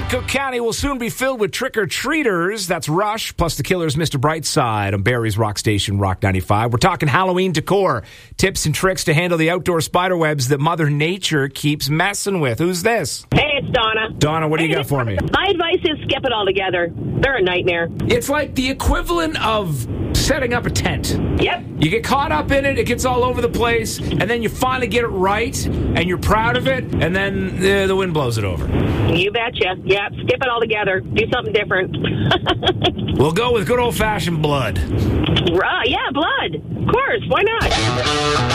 Cook County will soon be filled with trick-or-treaters. That's Rush, plus the Killers' Mr. Brightside on Barrie's Rock Station, Rock 95. We're talking Halloween decor, tips and tricks to handle the outdoor spiderwebs that Mother Nature keeps messing with. Who's this? Hey, it's Donna. Donna, what do you got for me? My advice is skip it all together. They're a nightmare. It's like the equivalent of setting up a tent. Yep. You get caught up in it, it gets all over the place, and then you finally get it right, and you're proud of it, and then the wind blows it over. You betcha. Yep, skip it all together. Do something different. We'll go with good old-fashioned blood. Yeah, blood. Of course. Why not?